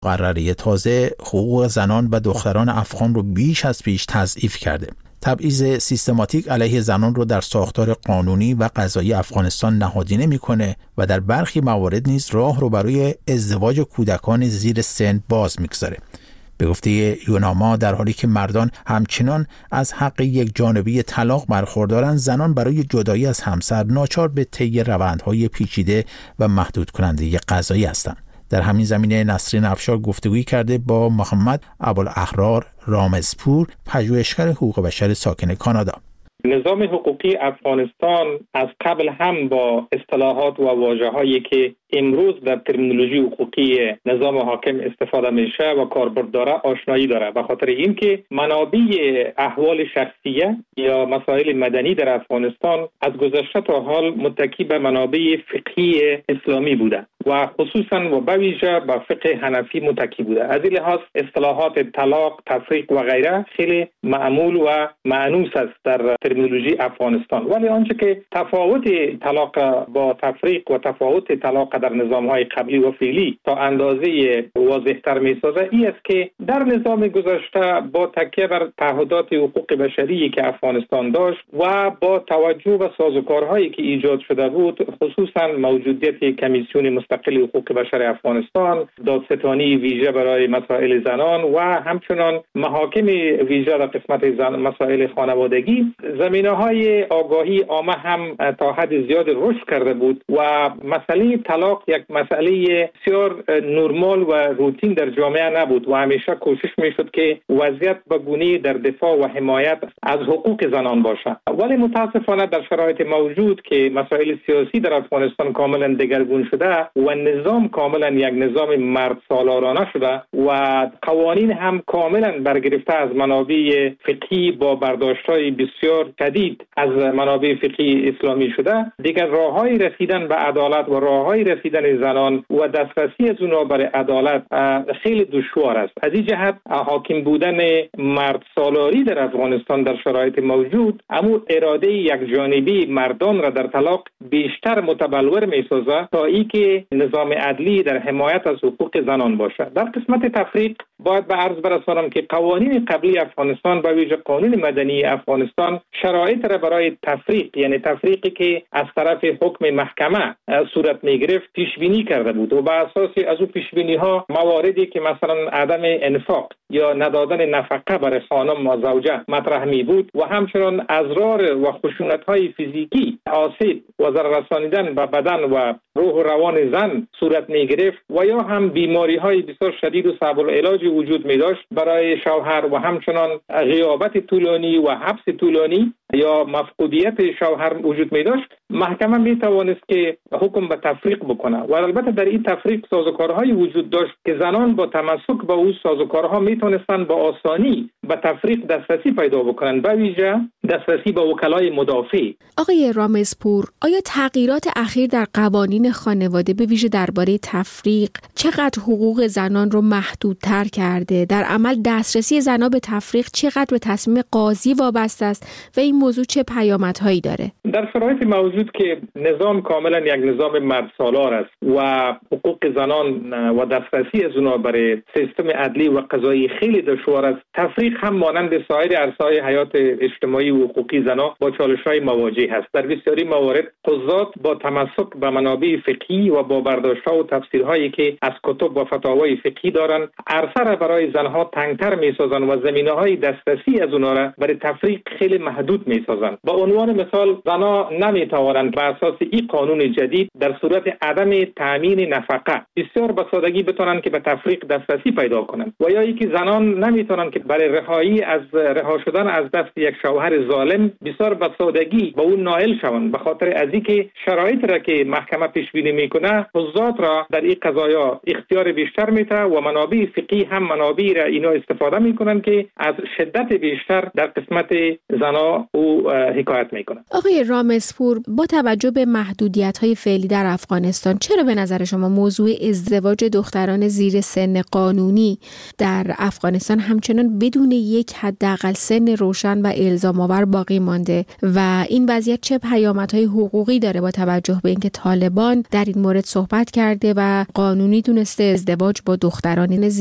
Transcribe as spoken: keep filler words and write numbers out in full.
مقرره تازه حقوق زنان و دختران افغان رو بیش از پیش تضعیف کرده. تبعیض سیستماتیک علیه زنان رو در ساختار قانونی و قضایی افغانستان نهادینه میکنه و در برخی موارد نیز راه رو برای ازدواج کودکان زیر سن باز میگذاره. به گفته یوناما، در حالی که مردان همچنان از حق یک جانبی طلاق برخوردارند، زنان برای جدایی از همسر ناچار به طی روندهای پیچیده و محدود کننده قضایی هستند. در همین زمینه نسرین افشار گفتگویی کرده با محمد ابوالاحرار رامزپور، پژوهشگر حقوق بشر ساکن کانادا. نظام حقوقی افغانستان از قبل هم با اصطلاحات و واژه‌هایی که امروز در ترمینولوژی حقوقی نظام حاکم استفاده میشه و کاربرد داره آشنایی داره، به خاطر اینکه منابع احوال شخصیه یا مسائل مدنی در افغانستان از گذشته تا حال متکی به منابع فقهی اسلامی بوده و خصوصا و به ویژه به فقه حنفی متکی بوده. از این لحاظ اصطلاحات طلاق، تفریق و غیره خیلی معمول و مانوس است در ترمینولوژی افغانستان. ولی آنچه که تفاوت طلاق با تفریق و تفاوت طلاق در نظام‌های قبلی و فعلی تا اندازه واضح‌تر می‌سازه این است که در نظام گذشته با تکیه بر تعهدات حقوق بشری که افغانستان داشت و با توجه به سازوکارهایی که ایجاد شده بود، خصوصا موجودیت کمیسیون مستقل حقوق بشر افغانستان، دادستانی ویژه برای مسائل زنان و همچنان محاکم ویژه در قسمت زن مسائل خانوادگی، زمینه‌های آگاهی عامه هم تا حد زیاد رشد کرده بود و مسئله طلاق یک مسئله بسیار نرمال و روتین در جامعه نبود و همیشه کوشش میشد که وضعیت به گونه‌ای در دفاع و حمایت از حقوق زنان باشه. ولی متاسفانه در شرایط موجود که مسائل سیاسی در افغانستان کاملا دگرگون شده و نظام کاملا یک نظام مرد سالارانه شده و قوانین هم کاملا برگرفته از منابع فقهی با برداشت‌های بسیار شدید از منابع فقهی اسلامی شده، دیگر راه‌های رسیدن به عدالت و راه‌های رسیدن زنان و دسترسی از اونها برای عدالت خیلی دشوار است. از این جهت حاکم بودن مرد سالاری در افغانستان در شرایط موجود اما اراده یک جانبی مردان را در طلاق بیشتر متبلور می‌سازد تا اینکه نظام عدلی در حمایت از حقوق زنان باشد. در قسمت تفریق باید به عرض برسانم که قوانین قبلی افغانستان به ویژه قانون مدنی افغانستان شرایط را برای تفریق، یعنی تفریقی که از طرف حکم محکمه صورت می‌گرفت، پیش بینی کرده بود و بر اساس از او پیش بینی ها مواردی که مثلا عدم انفاق یا ندادن نفقه برای خانم و زوجه مطرح می بود و همچنان اضرار و خشونت های فیزیکی، آسیب و ضرر رسانیدن به بدن و روح و روان زن صورت می گرفت و یا هم بیماری های بسیار شدید و صعب العلاج وجود می داشت برای شوهر و همچنان غیابت طولانی و حبس طولانی یا مفقودیت شوهر وجود می داشت، محکمه می توانست که حکم به تفریق بکنه و البته در این تفریق سازوکارهایی وجود داشت که زنان با تمسک به اون سازوکارها می تونستن با آسانی به تفریق دسترسی پیدا بکنن، به ویژه دسترسی به وکلای مدافع. آقای رامزپور، آیا تغییرات اخیر در قوانین خانواده به ویژه درباره تفریق چقدر حقوق زنان رو محدودتر کرده؟ در عمل دسترسی زنان به تفریق چقدر به تصمیم قاضی وابسته است و این موضوع چه پیامدهایی داره؟ در شرایط موجود که نظام کاملا یک نظام مرد سالار است و حقوق زنان و دسترسی از اونها برای سیستم عدلی و قضایی خیلی دشوار است، تفریق هم مانند سایر عرصه‌های حیات اجتماعی و حقوقی زنان با چالش‌های مواجه است. در بسیاری موارد قضات با تمسک به منابع فقهی و با برداشت‌ها و تفسیرهایی که از کتب و فتاوای فقهی دارند، عرصه را برای زنها تنگتر می‌سازند و زمینه‌های دسترسی از اونها را برای تفریق خیلی محدود می‌سازند. با عنوان مثال، زنها نمی‌توانند بر اساس این قانون جدید در صورت عدم تامین نفقه بسیار به سادگی بتونن که به تفریق دسترسی پیدا کنند و یا اینکه زنان نمیتونن که برای رهایی از رها شدن از دست یک شوهر ظالم بسیار به سادگی به اون نائل شوند، به خاطر از اینکه شرایط را که محکمه پیش بینی میکنه قضات را در این قضایا اختیار بیشتر میده و منابع فقهی هم منابع را اینا استفاده میکنن که از شدت بیشتر در قسمت زنا او حکایت میکنن. آقای رامزپور، با توجه به محدودیت‌های فعلی در افغانستان، چرا به نظر شما موضوع ازدواج دختران زیر سن قانونی در افغانستان همچنان بدون بدون یک حداقل سن روشن و الزام آور باقی مانده و این وضعیت چه پیامدهای حقوقی داره با توجه به اینکه طالبان در این مورد صحبت کرده و قانونی دونسته ازدواج با دختران